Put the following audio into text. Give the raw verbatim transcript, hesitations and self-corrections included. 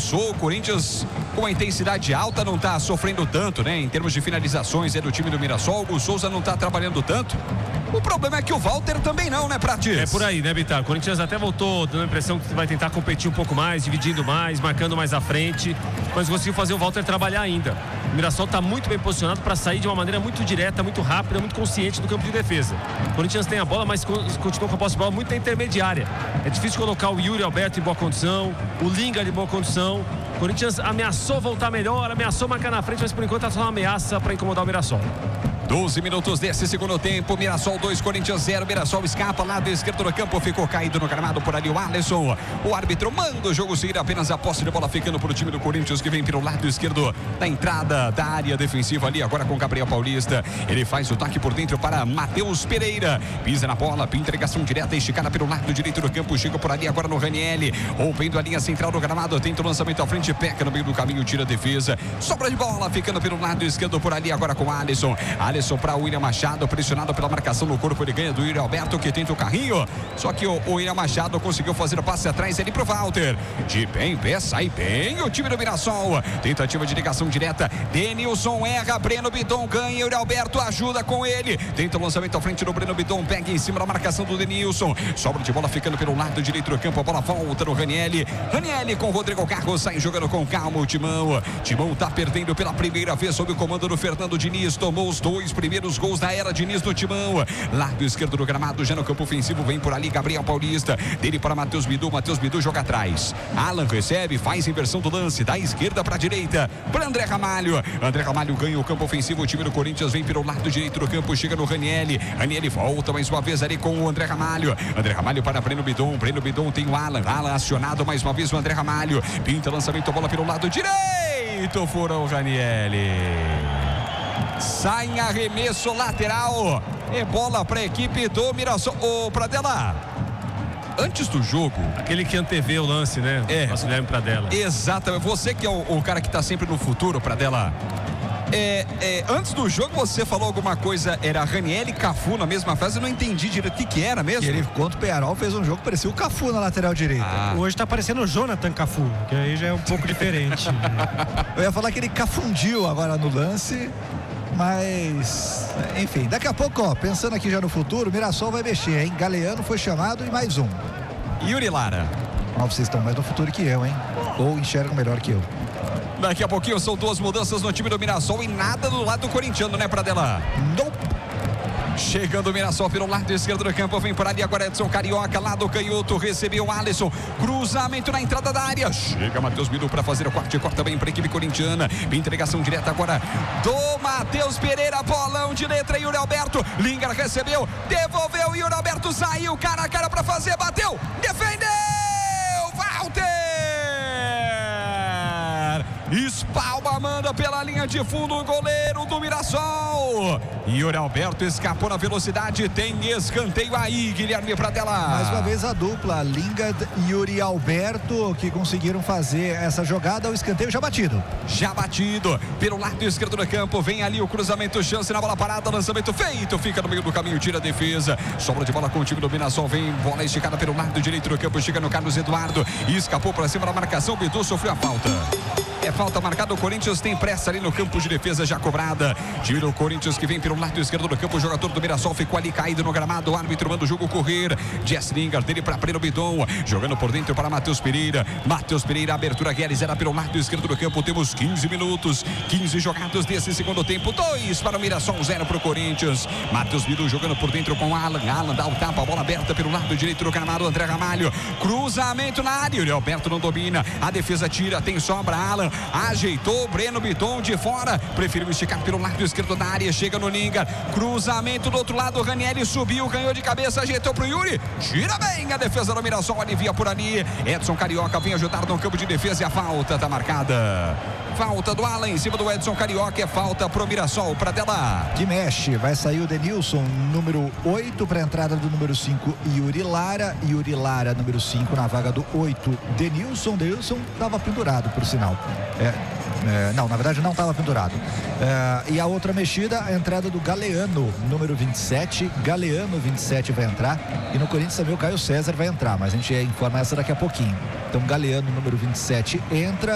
começou, o Corinthians com a intensidade alta não está sofrendo tanto, né? Em termos de finalizações é do time do Mirassol, o Souza não está trabalhando tanto. O problema é que o Walter também não, né, Prates? É por aí, né, Bitar? O Corinthians até voltou dando a impressão que vai tentar competir um pouco mais, dividindo mais, marcando mais à frente, mas conseguiu fazer o Walter trabalhar ainda. O Mirassol está muito bem posicionado para sair de uma maneira muito direta, muito rápida, muito consciente do campo de defesa. O Corinthians tem a bola, mas continua com a posse de bola muito na intermediária. É difícil colocar o Yuri Alberto em boa condição, o Linga de boa condição. O Corinthians ameaçou voltar melhor, ameaçou marcar na frente, mas por enquanto é só uma ameaça para incomodar o Mirassol. doze minutos desse segundo tempo, Mirassol dois, Corinthians zero, Mirassol escapa, lado esquerdo do campo, ficou caído no gramado por ali o Alisson, o árbitro manda o jogo seguir, apenas a posse de bola ficando para o time do Corinthians, que vem pelo lado esquerdo da entrada da área defensiva ali, agora com Gabriel Paulista, ele faz o toque por dentro para Matheus Pereira, pisa na bola, pinta ligação direta, esticada pelo lado direito do campo, chega por ali agora no Ranieri, rompendo a linha central do gramado, tenta o lançamento à frente, peca no meio do caminho, tira a defesa, sobra de bola, ficando pelo lado esquerdo por ali agora com Alisson, Alisson Alisson para o William Machado, pressionado pela marcação no corpo, ele ganha do Yuri Alberto, que tenta o carrinho, só que o, o William Machado conseguiu fazer o passe atrás ali pro Walter, de pé em pé, sai bem o time do Mirassol, tentativa de ligação direta, Denilson erra, Breno Bidon ganha, Yuri Alberto ajuda com ele, tenta o lançamento à frente do Breno Bidon, pega em cima da marcação do Denilson, sobra de bola ficando pelo lado direito do campo, a bola volta no Ranieri, Ranieri com Rodrigo Carlos, sai jogando com calma o Timão, Timão tá perdendo pela primeira vez sob o comando do Fernando Diniz, tomou os dois primeiros gols da era Diniz do Timão, lado esquerdo do gramado, já no campo ofensivo, vem por ali Gabriel Paulista, dele para Matheus Bidu, Matheus Bidu joga atrás, Alan recebe, faz inversão do lance, da esquerda para a direita, para André Ramalho, André Ramalho ganha o campo ofensivo, o time do Corinthians vem pelo lado direito do campo, chega no Ranieri, Ranieri volta mais uma vez ali com o André Ramalho, André Ramalho para Breno Bidon, Breno Bidon tem o Alan, Alan acionado mais uma vez o André Ramalho, pinta lançamento, a bola pelo lado direito, fora o Ranieri. Sai em arremesso lateral. É bola para a equipe do Mirassol. Ô, Pradella, antes do jogo, aquele que antevê o lance, né? É. Nosso Guilherme Pradella. Exatamente. Você que é o, o cara que está sempre no futuro, Pradella. É, é, antes do jogo você falou alguma coisa, era Ranieri e Cafu na mesma frase, eu não entendi direito o que que era mesmo. E ele, contra o Peñarol, fez um jogo que parecia o Cafu na lateral direita. Ah. Hoje tá parecendo o Jonathan Cafu, que aí já é um pouco diferente. Eu ia falar que ele cafundiu agora no lance, mas enfim, daqui a pouco, ó, pensando aqui já no futuro, o Mirassol vai mexer, hein? Galeano foi chamado e mais um. Yuri Lara. Ó, vocês estão mais no futuro que eu, hein? Ou enxergam melhor que eu. Daqui a pouquinho são duas mudanças no time do Mirassol e nada do lado corintiano, né, Pradella? Nope. Chegando o Mirassol pelo lado esquerdo do campo, vem por ali agora Edson Carioca, lado canhoto, recebeu o Alisson, cruzamento na entrada da área, chega Matheus Bidu para fazer o corte, corta bem para a equipe corintiana, entregação direta agora do Matheus Pereira, bolão de letra, Yuri Alberto, Lingar recebeu, devolveu, Yuri Alberto saiu, cara a cara para fazer, bateu, defendeu, Walter! Espalma, manda pela linha de fundo o goleiro do Mirassol. Yuri Alberto escapou na velocidade, tem escanteio aí, Guilherme Pradella. Mais uma vez a dupla, Lingard e Yuri Alberto, que conseguiram fazer essa jogada, o escanteio já batido. Já batido, pelo lado esquerdo do campo, vem ali o cruzamento, chance na bola parada, lançamento feito, fica no meio do caminho, tira a defesa, sobra de bola com o time do Mirassol, vem bola esticada pelo lado direito do campo, chega no Carlos Eduardo, e escapou para cima da marcação, Bidu sofreu a falta. É falta marcada, o Corinthians tem pressa ali no campo de defesa já cobrada. Tira o Corinthians que vem pelo lado esquerdo do campo, o jogador do Mirassol ficou ali caído no gramado, o árbitro manda o jogo correr. Jess Lingard, dele para Breno Bidon, jogando por dentro para Matheus Pereira. Matheus Pereira, abertura realizada pelo lado esquerdo do campo, temos quinze minutos, quinze jogados desse segundo tempo, dois para o Mirassol, zero para o Corinthians. Matheus Bidu jogando por dentro com Alan, Alan dá o tapa, a bola aberta pelo lado direito do gramado, André Ramalho, cruzamento na área, o Alberto não domina, a defesa tira, tem sobra, Alan, ajeitou, Breno Bidon de fora, preferiu esticar pelo lado esquerdo da área, chega no Linga, cruzamento do outro lado, o Ranieri subiu, ganhou de cabeça, ajeitou pro Yuri, tira bem a defesa do Mirassol, alivia por ali, Edson Carioca vem ajudar no campo de defesa e a falta tá marcada. Falta do Alan em cima do Edson Carioca, é falta pro Mirassol, Pradella. Que mexe, vai sair o Denilson, número oito, para a entrada do número cinco, Yuri Lara. Yuri Lara, número cinco, na vaga do oito, Denilson. Denilson estava pendurado, por sinal. É, é, não, na verdade não estava pendurado. É, e a outra mexida, a entrada do Galeano, número vinte e sete. Galeano, vinte e sete, vai entrar. E no Corinthians também o Caio César vai entrar, mas a gente informa essa daqui a pouquinho. Então, Galeano, número vinte e sete, entra.